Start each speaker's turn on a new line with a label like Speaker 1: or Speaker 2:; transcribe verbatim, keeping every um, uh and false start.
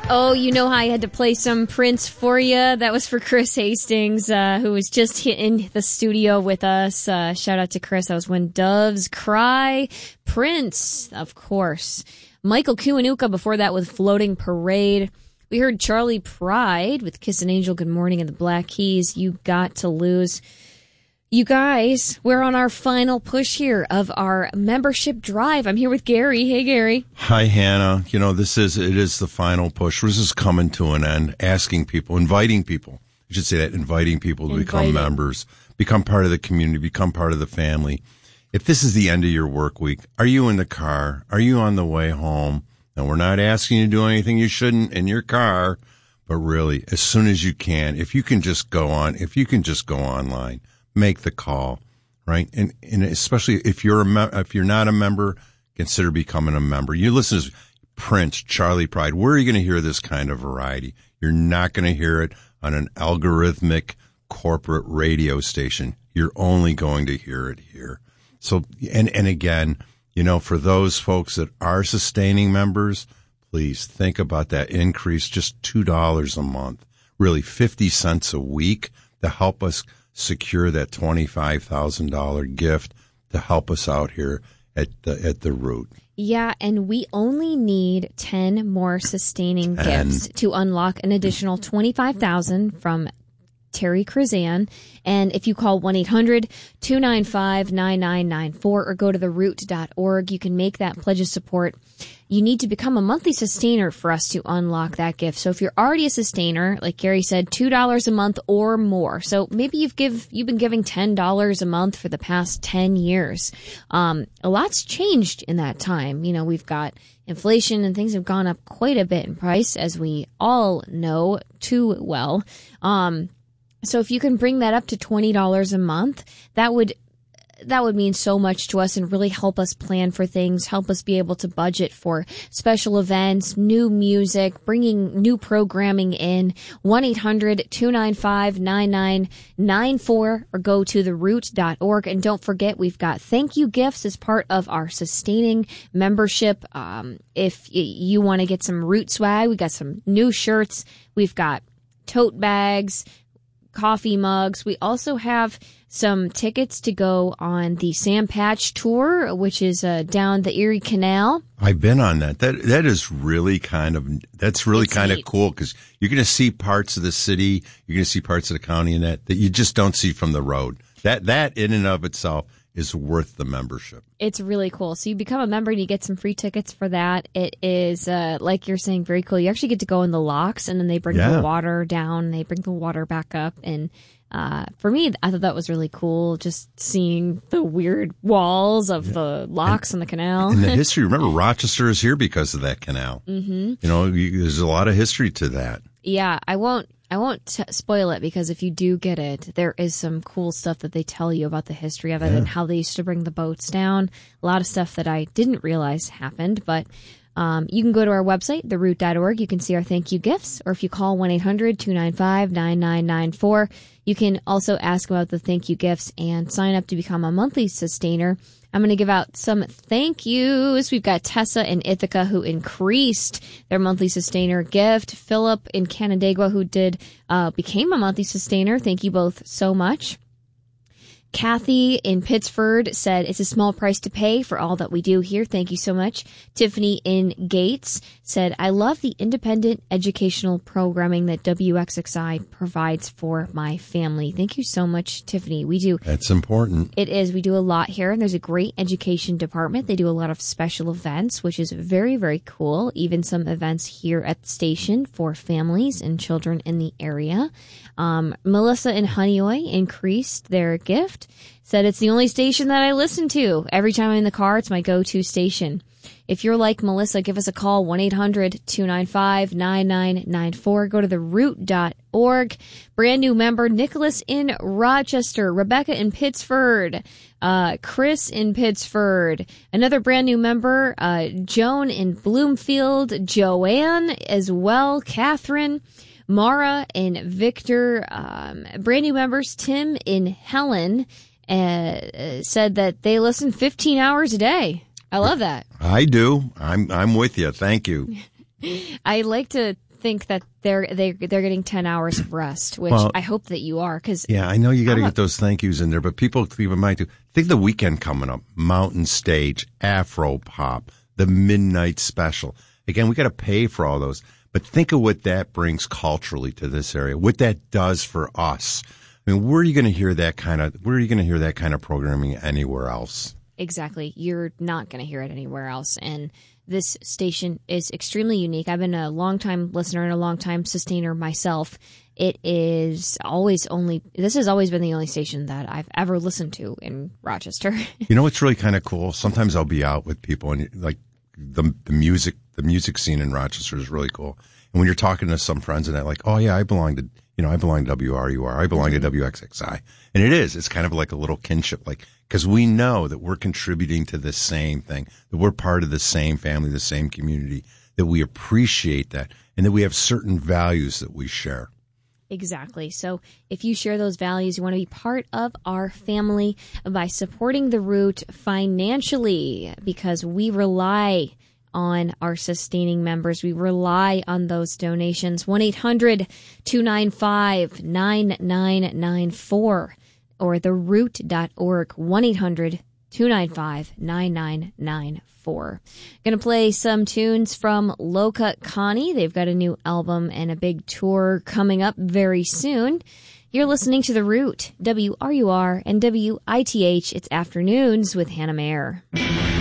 Speaker 1: Oh, you know how I had to play some Prince for you? That was for Chris Hastings, uh, who was just in the studio with us. Uh, shout out to Chris. That was When Doves Cry. Prince, of course. Michael Kiwanuka before that with Floating Parade. We heard Charlie Pride with Kiss an Angel, Good Morning, and the Black Keys, You Got to Lose. You guys, we're on our final push here of our membership drive. I'm here with Gary. Hey, Gary.
Speaker 2: Hi, Hannah. You know, this is, it is the final push. This is coming to an end, asking people, inviting people. I should say that, inviting people to
Speaker 1: Inviting.
Speaker 2: become members, become part of the community, become part of the family. If this is the end of your work week, are you in the car? Are you on the way home? And we're not asking you to do anything you shouldn't in your car, but really, as soon as you can, if you can just go on, if you can just go online, make the call, right? And and especially if you're a me- if you're not a member, consider becoming a member. You listen to Prince, Charlie Pride. Where are you going to hear this kind of variety? You're not going to hear it on an algorithmic corporate radio station. You're only going to hear it here. So, and and again, you know, for those folks that are sustaining members, please think about that increase, just two dollars a month, really fifty cents a week to help us secure that twenty-five thousand dollars gift to help us out here at the, at the Root.
Speaker 1: Yeah, and we only need ten more sustaining
Speaker 2: ten.
Speaker 1: gifts to unlock an additional twenty-five thousand dollars from Terry Krizan. And if you call one eight hundred two nine five nine nine nine four or go to the root dot org, you can make that pledge of support. You need to become a monthly sustainer for us to unlock that gift. So if you're already a sustainer, like Gary said, two dollars a month or more. So maybe you've give you've been giving ten dollars a month for the past ten years. Um, a lot's changed in that time. You know, we've got inflation and things have gone up quite a bit in price, as we all know too well. Um, so if you can bring that up to twenty dollars a month, that would that would mean so much to us and really help us plan for things, help us be able to budget for special events, new music, bringing new programming in. one eight hundred two nine five nine nine nine four or go to the root dot org. And don't forget, we've got thank you gifts as part of our sustaining membership. Um, if you want to get some Root swag, we got some new shirts. We've got tote bags, coffee mugs. We also have some tickets to go on the Sam Patch Tour, which is uh, down the Erie Canal.
Speaker 2: I've been on that. That that is really kind of that's really
Speaker 1: It's
Speaker 2: kind
Speaker 1: neat.
Speaker 2: of cool because you're going to see parts of the city, you're going to see parts of the county, and that that you just don't see from the road. That that in and of itself is worth the membership.
Speaker 1: It's really cool. So you become a member and you get some free tickets for that. It is, uh, like you're saying, very cool. You actually get to go in the locks, and then they bring
Speaker 2: Yeah.
Speaker 1: the water down, they bring the water back up, and Uh, for me, I thought that was really cool, just seeing the weird walls of yeah. the locks
Speaker 2: and,
Speaker 1: in the canal.
Speaker 2: And the history, remember, Rochester is here because of that canal. Mm-hmm. You know, you, there's a lot of history to that.
Speaker 1: Yeah, I won't I won't t- spoil it, because if you do get it, there is some cool stuff that they tell you about the history of it yeah. and how they used to bring the boats down. A lot of stuff that I didn't realize happened, but Um, you can go to our website, the root dot org. You can see our thank you gifts, or if you call one eight hundred two nine five nine nine nine four, you can also ask about the thank you gifts and sign up to become a monthly sustainer. I'm going to give out some thank yous. We've got Tessa in Ithaca, who increased their monthly sustainer gift. Philip in Canandaigua, who did uh, became a monthly sustainer. Thank you both so much. Kathy in Pittsford said, it's a small price to pay for all that we do here. Thank you so much. Tiffany in Gates said, I love the independent educational programming that W X X I provides for my family. Thank you so much, Tiffany. We do.
Speaker 2: That's important.
Speaker 1: It is. We do a lot here, and there's a great education department. They do a lot of special events, which is very, very cool. Even some events here at the station for families and children in the area. Um, Melissa in Honeoye increased their gift. Said, it's the only station that I listen to. Every time I'm in the car, it's my go-to station. If you're like Melissa, give us a call, one eight hundred two nine five nine nine nine four. Go to the root dot org. Brand new member, Nicholas in Rochester, Rebecca in Pittsford, uh, Chris in Pittsford. Another brand new member, uh, Joan in Bloomfield, Joanne as well, Catherine, Mara and Victor. Um, brand new members, Tim in Helen, uh, said that they listen fifteen hours a day. I love that.
Speaker 2: I do. I'm I'm with you. Thank you.
Speaker 1: I like to think that they're they they're getting ten hours of rest, which
Speaker 2: well,
Speaker 1: I hope that you are. Because
Speaker 2: yeah, I know you got to get those thank yous in there, but people keep in mind too. Think the weekend coming up, Mountain Stage, Afro Pop, the Midnight Special. Again, we got to pay for all those, but think of what that brings culturally to this area. What that does for us. I mean, where are you going to hear that kind of? Where are you going to hear that kind of programming anywhere else?
Speaker 1: Exactly, you're not going to hear it anywhere else, and this station is extremely unique. I've been a long-time listener and a long-time sustainer myself. It is always only, this has always been the only station that I've ever listened to in Rochester.
Speaker 2: You know what's really kind of cool? Sometimes I'll be out with people and like the the music, the music scene in Rochester is really cool. And when you're talking to some friends and they're like, oh yeah, I belong to, you know, I belong to W R U R, I belong to W X X I. And it is, it's kind of like a little kinship, like, because we know that we're contributing to the same thing, that we're part of the same family, the same community, that we appreciate that, and that we have certain values that we share.
Speaker 1: Exactly. So if you share those values, you want to be part of our family by supporting The Root financially, because we rely on our sustaining members. We rely on those donations. one eight hundred two nine five nine nine nine four or the root dot org, one eight hundred two nine five nine nine nine four. Going to play some tunes from Low Cut Connie. They've got a new album and a big tour coming up very soon. You're listening to The Root, W R U R and W I T H. It's Afternoons with Hannah Mayer.